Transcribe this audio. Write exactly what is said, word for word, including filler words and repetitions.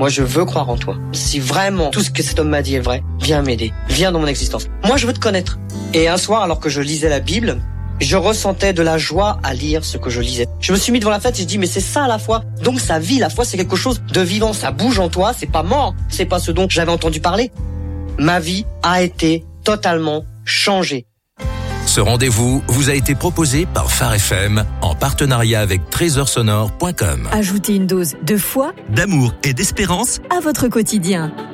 Moi, je veux croire en toi. Si vraiment tout ce que cet homme m'a dit est vrai, viens m'aider. Viens dans mon existence. Moi, je veux te connaître. Et un soir, alors que je lisais la Bible, je ressentais de la joie à lire ce que je lisais. Je me suis mis devant la fenêtre et je dis, mais c'est ça la foi. Donc ça vit, la foi c'est quelque chose de vivant, ça bouge en toi, c'est pas mort. C'est pas ce dont j'avais entendu parler. Ma vie a été totalement changée. Ce rendez-vous vous a été proposé par Phare F M en partenariat avec trésor sonore point com. Ajoutez une dose de foi, d'amour et d'espérance à votre quotidien.